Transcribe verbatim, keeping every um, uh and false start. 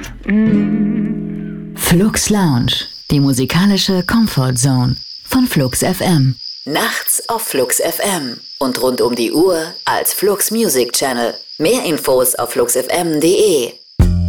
Mm. Flux Lounge, die musikalische Comfort Zone von Flux F M. Nachts auf Flux F M und rund um die Uhr als Flux Music Channel. Mehr Infos auf flux f m punkt d e.